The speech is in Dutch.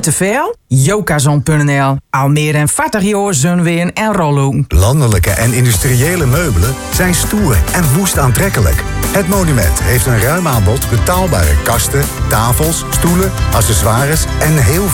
te veel? Jokazon.nl. Al meer dan 40 jaar zonweren en rollen. Landelijke en industriële meubelen zijn stoer en woest aantrekkelijk. Het Monument heeft een ruim aanbod betaalbare kasten, tafels, stoelen, accessoires en heel